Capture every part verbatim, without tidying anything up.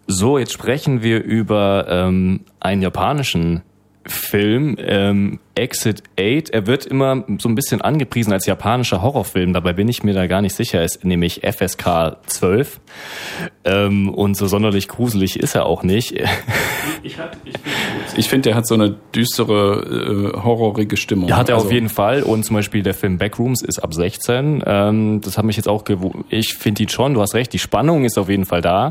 So, jetzt sprechen wir über ähm, einen japanischen Film, ähm, Exit acht. Er wird immer so ein bisschen angepriesen als japanischer Horrorfilm, dabei bin ich mir da gar nicht sicher, er ist nämlich F S K zwölf ähm, und so sonderlich gruselig ist er auch nicht. Ich, ich, ich finde, der hat so eine düstere, äh, horrorige Stimmung. Ja, hat er also. auf jeden Fall, und zum Beispiel der Film Backrooms ist ab sechzehn, ähm, das hat mich jetzt auch gewohnt. Ich finde ihn schon, du hast recht, die Spannung ist auf jeden Fall da,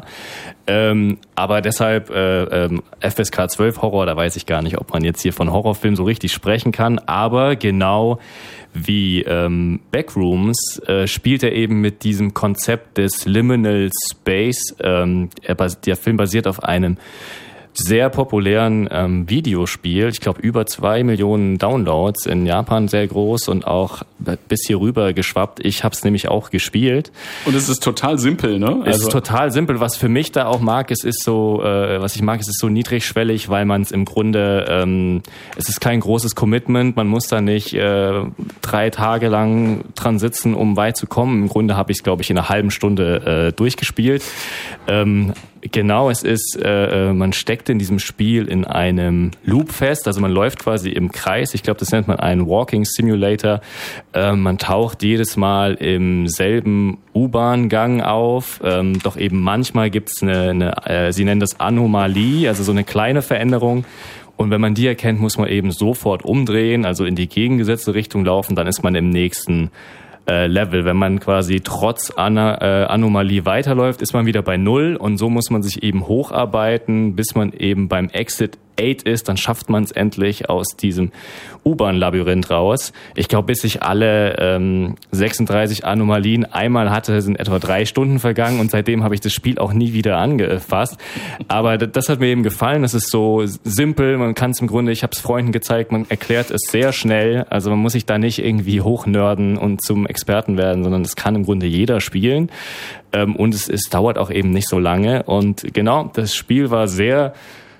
ähm, aber deshalb äh, ähm, F S K zwölf Horror, da weiß ich gar nicht, ob man jetzt hier von Horrorfilm so richtig sprechen kann, aber genau wie ähm, Backrooms äh, spielt er eben mit diesem Konzept des Liminal Space. Ähm, er bas- der Film basiert auf einem sehr populären ähm, Videospiel. Ich glaube, über zwei Millionen Downloads, in Japan sehr groß und auch bis hier rüber geschwappt. Ich habe es nämlich auch gespielt. Und es ist total simpel, ne? Es also ist total simpel. Was für mich da auch mag, es ist so, äh, was ich mag, es ist so niedrigschwellig, weil man es im Grunde, ähm, es ist kein großes Commitment. Man muss da nicht äh, drei Tage lang dran sitzen, um weit zu kommen. Im Grunde habe ich es, glaube ich, in einer halben Stunde äh, durchgespielt. Ähm, Genau, es ist, äh, man steckt in diesem Spiel in einem Loop fest, also man läuft quasi im Kreis. Ich glaube, das nennt man einen Walking Simulator. Äh, man taucht jedes Mal im selben U-Bahn-Gang auf, ähm, doch eben manchmal gibt's eine, eine äh, sie nennen das Anomalie, also so eine kleine Veränderung. Und wenn man die erkennt, muss man eben sofort umdrehen, also in die gegengesetzte Richtung laufen, dann ist man im nächsten Level. Wenn man quasi trotz Ana- äh, Anomalie weiterläuft, ist man wieder bei Null, und so muss man sich eben hocharbeiten, bis man eben beim Exit acht ist, dann schafft man es endlich aus diesem U-Bahn-Labyrinth raus. Ich glaube, bis ich alle ähm, sechsunddreißig Anomalien einmal hatte, sind etwa drei Stunden vergangen, und seitdem habe ich das Spiel auch nie wieder angefasst. Aber das hat mir eben gefallen, das ist so simpel, man kann es im Grunde, ich habe es Freunden gezeigt, man erklärt es sehr schnell, also man muss sich da nicht irgendwie hochnörden und zum Experten werden, sondern das kann im Grunde jeder spielen, ähm, und es, es dauert auch eben nicht so lange, und genau, das Spiel war sehr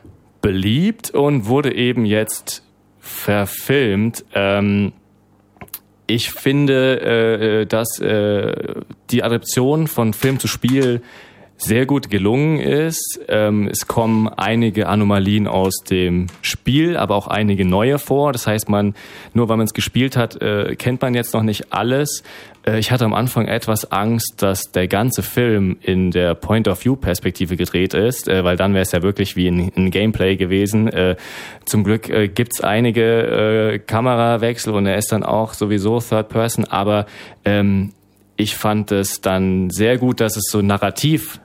beliebt und wurde eben jetzt verfilmt. Ähm, ich finde, äh, dass äh, die Adaption von Film zu Spiel sehr gut gelungen ist. Ähm, es kommen einige Anomalien aus dem Spiel, aber auch einige neue vor. Das heißt, man, nur weil man es gespielt hat, äh, kennt man jetzt noch nicht alles. Äh, ich hatte am Anfang etwas Angst, dass der ganze Film in der Point-of-View-Perspektive gedreht ist, äh, weil dann wäre es ja wirklich wie ein, ein Gameplay gewesen. Äh, zum Glück äh, gibt's einige äh, Kamerawechsel, und er ist dann auch sowieso Third Person, aber ähm, ich fand es dann sehr gut, dass es so narrativ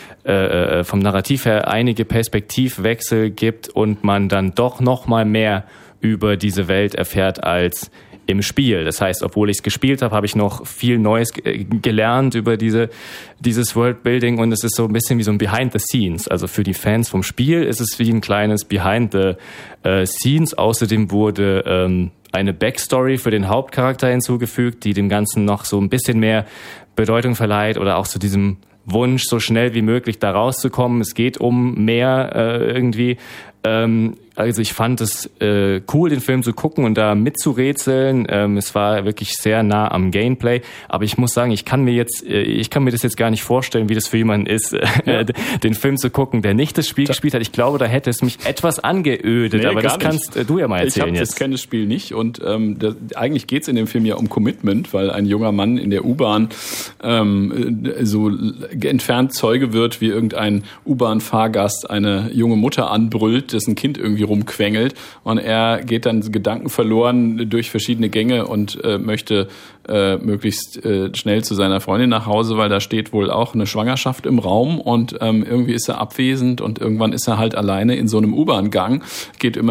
äh, vom Narrativ her einige Perspektivwechsel gibt und man dann doch noch mal mehr über diese Welt erfährt als im Spiel. Das heißt, obwohl ich es gespielt habe, habe ich noch viel Neues g- gelernt über diese dieses Worldbuilding, und es ist so ein bisschen wie so ein Behind the Scenes. Also für die Fans vom Spiel ist es wie ein kleines Behind the äh, Scenes. Außerdem wurde ähm, eine Backstory für den Hauptcharakter hinzugefügt, die dem Ganzen noch so ein bisschen mehr Bedeutung verleiht, oder auch zu diesem Wunsch, so schnell wie möglich da rauszukommen. Es geht um mehr äh, irgendwie. Ähm, also ich fand es äh, cool, den Film zu gucken und da mitzurätseln. Ähm, es war wirklich sehr nah am Gameplay. Aber ich muss sagen, ich kann mir jetzt, äh, ich kann mir das jetzt gar nicht vorstellen, wie das für jemanden ist, ja. den Film zu gucken, der nicht das Spiel da, gespielt hat. Ich glaube, da hätte es mich etwas angeödet. Nee, aber das kannst nicht. Du ja mal erzählen. Ich, hab, jetzt. ich kenne das Spiel nicht, und ähm, das, eigentlich geht's in dem Film ja um Commitment, weil ein junger Mann in der U-Bahn ähm, so entfernt Zeuge wird, wie irgendein U-Bahn-Fahrgast eine junge Mutter anbrüllt, dessen Kind irgendwie rumquengelt, und er geht dann Gedanken verloren durch verschiedene Gänge und äh, möchte äh, möglichst äh, schnell zu seiner Freundin nach Hause, weil da steht wohl auch eine Schwangerschaft im Raum, und ähm, irgendwie ist er abwesend, und irgendwann ist er halt alleine in so einem U-Bahn-Gang, geht immer